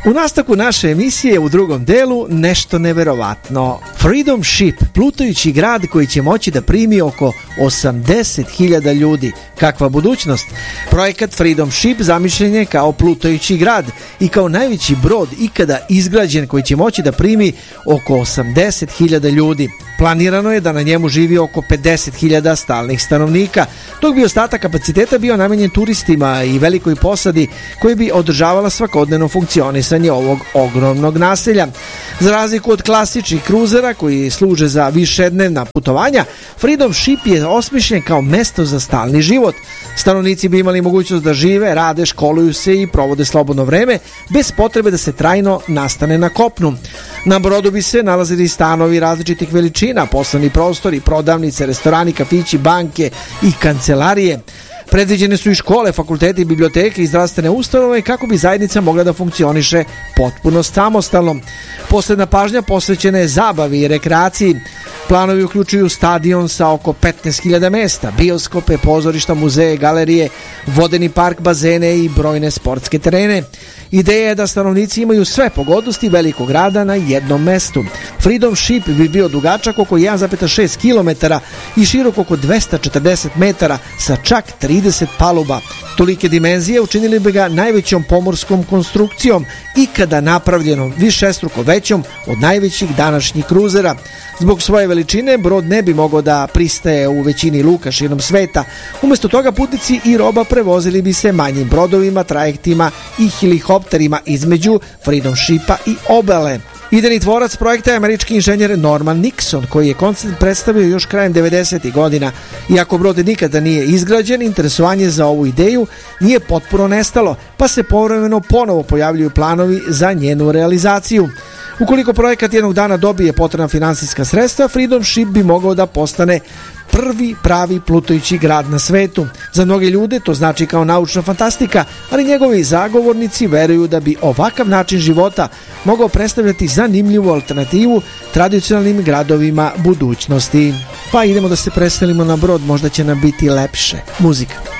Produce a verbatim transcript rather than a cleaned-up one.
U nastavku naše emisije u drugom delu nešto neverovatno. Freedom Ship, plutajući grad koji će moći da primi oko osamdeset hiljada ljudi. Kakva budućnost? Projekat Freedom Ship zamišljen je kao plutajući grad i kao najveći brod ikada izgrađen koji će moći da primi oko osamdeset hiljada ljudi. Planirano je da na njemu živi oko pedeset hiljada stalnih stanovnika, dok bi ostatak kapaciteta bio namenjen turistima i velikoj posadi koji bi održavala svakodnevno funkcionisanje ovog ogromnog naselja. Za razliku od klasičnih kruzera koji služe za višednevna putovanja, Freedom Ship je osmišljen kao mesto za stalni život. Stanovnici bi imali mogućnost da žive, rade, školuju se i provode slobodno vreme bez potrebe da se trajno nastane na kopnu. Na brodu bi se nalazili stanovi različitih veličina, poslovni prostori, prodavnice, restorani, kafići, banke i kancelarije. Predviđene su i škole, fakulteti, biblioteke i zdravstvene ustanove kako bi zajednica mogla da funkcioniše potpuno samostalno. Posebna pažnja posvećena je zabavi i rekreaciji. Planovi uključuju stadion sa oko petnaest hiljada mesta, bioskope, pozorišta, muzeje, galerije, vodeni park, bazene i brojne sportske terene. Ideja je da stanovnici imaju sve pogodnosti velikog grada na jednom mestu. Freedom Ship bi bio dugačak oko jedan zarez šest kilometara i širok oko dvesta četrdeset metara sa čak trideset paluba. Tolike dimenzije učinili bi ga najvećom pomorskom konstrukcijom ikada napravljenom, višestruko većom od najvećih današnjih kruzera. Zbog svoje veličine brod ne bi mogao da pristaje u većini luka širom sveta. Umesto toga putnici i roba prevozili bi se manjim brodovima, trajektima i helikopterima između Freedom Shipa i obale. Idejni tvorac projekta je američki inženjer Norman Nixon, koji je koncept predstavio još krajem devedesetih godina. Iako brod nikada nije izgrađen, interesovanje za ovu ideju nije potpuno nestalo, pa se povremeno ponovo pojavljuju planovi za njenu realizaciju. Ukoliko projekat jednog dana dobije potrebna finansijska sredstva, Freedom Ship bi mogao da postane prvi pravi plutajući grad na svetu. Za mnoge ljude to znači kao naučna fantastika, ali njegovi zagovornici veruju da bi ovakav način života mogao predstavljati zanimljivu alternativu tradicionalnim gradovima budućnosti. Pa idemo da se preselimo na brod, možda će nam biti lepše. Muzika.